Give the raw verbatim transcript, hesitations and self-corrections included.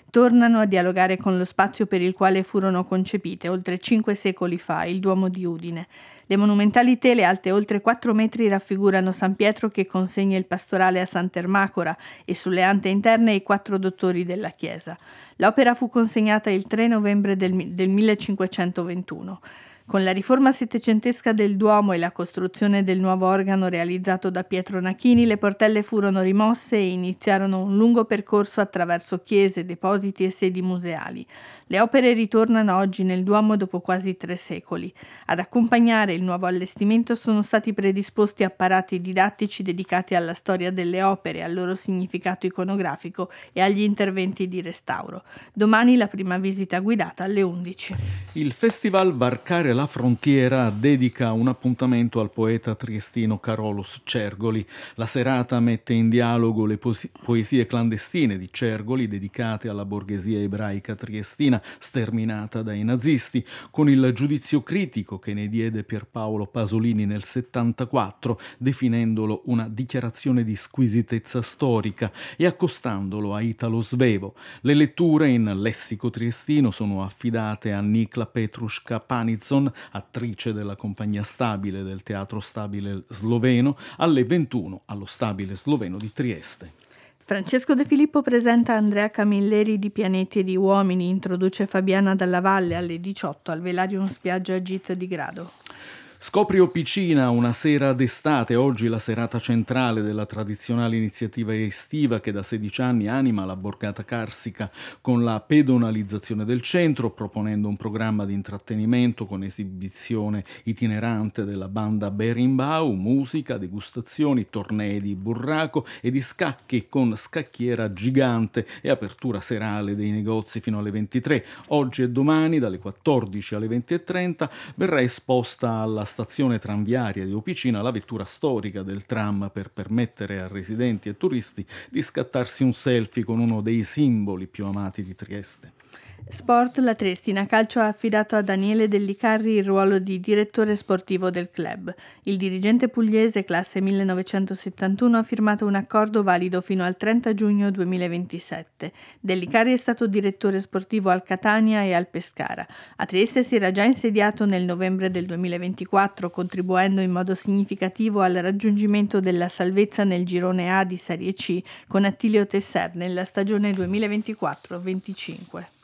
tornano a dialogare con lo spazio per il quale furono concepite oltre cinque secoli fa, il Duomo di Udine. Le monumentali tele alte oltre quattro metri raffigurano San Pietro che consegna il pastorale a Sant'Ermacora e sulle ante interne i quattro dottori della chiesa. L'opera fu consegnata il tre novembre del, del millecinquecentoventuno. Con la riforma settecentesca del Duomo e la costruzione del nuovo organo realizzato da Pietro Nachini, le portelle furono rimosse e iniziarono un lungo percorso attraverso chiese, depositi e sedi museali. Le opere ritornano oggi nel Duomo dopo quasi tre secoli. Ad accompagnare il nuovo allestimento sono stati predisposti apparati didattici dedicati alla storia delle opere, al loro significato iconografico e agli interventi di restauro. Domani la prima visita guidata alle undici. Il Festival Varcare la Frontiera dedica un appuntamento al poeta triestino Carolus Cergoli. La serata mette in dialogo le poesie, poesie clandestine di Cergoli dedicate alla borghesia ebraica triestina sterminata dai nazisti, con il giudizio critico che ne diede Pierpaolo Pasolini nel settantaquattro, definendolo una dichiarazione di squisitezza storica e accostandolo a Italo Svevo. Le letture in lessico triestino sono affidate a Nikla Petruška Panizzon, attrice della compagnia stabile del Teatro Stabile Sloveno, alle ventuno allo Stabile Sloveno di Trieste. Francesco De Filippo presenta Andrea Camilleri di Pianeti e di Uomini, introduce Fabiana Dalla Valle alle diciotto al Velarium Spiaggia Git di Grado. Scopri Opicina, una sera d'estate, oggi la serata centrale della tradizionale iniziativa estiva che da sedici anni anima la borgata carsica con la pedonalizzazione del centro, proponendo un programma di intrattenimento con esibizione itinerante della banda Berimbau, musica, degustazioni, tornei di burraco e di scacchi con scacchiera gigante e apertura serale dei negozi fino alle ventitré. Oggi e domani, dalle quattordici alle venti e trenta, verrà esposta alla stazione tranviaria di Opicina la vettura storica del tram per permettere a residenti e turisti di scattarsi un selfie con uno dei simboli più amati di Trieste. Sport, la Triestina Calcio ha affidato a Daniele Dellicarri il ruolo di direttore sportivo del club. Il dirigente pugliese, classe millenovecentosettantuno, ha firmato un accordo valido fino al trenta giugno duemilaventisette. Dellicarri è stato direttore sportivo al Catania e al Pescara. A Trieste si era già insediato nel novembre del duemilaventiquattro, contribuendo in modo significativo al raggiungimento della salvezza nel girone A di Serie C con Attilio Tesser nella stagione duemilaventiquattro venticinque.